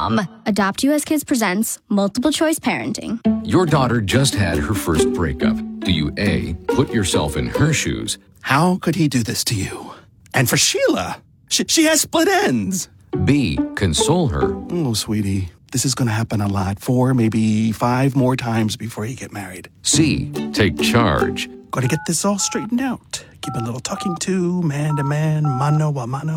mom. Adopt US Kids presents Multiple Choice Parenting. Your daughter just had her first breakup. Do you A, put yourself in her shoes? How could he do this to you? And for Sheila, she has split ends. B, console her? Oh, sweetie, this is going to happen a lot. 4, maybe 5 more times before you get married. C, take charge? Going to get this all straightened out. Keep a little talking to, man, mano a mano.